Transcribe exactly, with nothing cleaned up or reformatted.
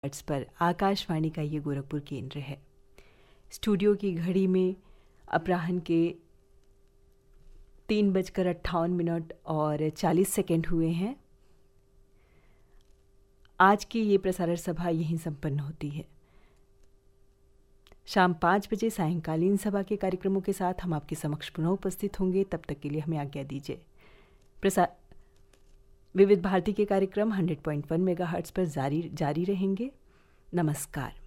Hertz पर आकाशवाणी का ये गोरखपुर केंद्र है। स्टूडियो की घड़ी में अपराह्न के तीन बजकर अट्ठावन मिनट और चालीस सेकेंड हुए हैं। आज की ये प्रसारण सभा यहीं संपन्न होती है। शाम पाँच बजे सायंकालीन सभा के कार्यक्रमों के साथ हम आपके समक्ष पुनः उपस्थित होंगे। तब तक के लिए हमें आज्ञा दीजिए। प्रसार विविध भारती के कार्यक्रम सौ पॉइंट एक मेगाहर्ट्ज़ पर जारी जारी रहेंगे। नमस्कार।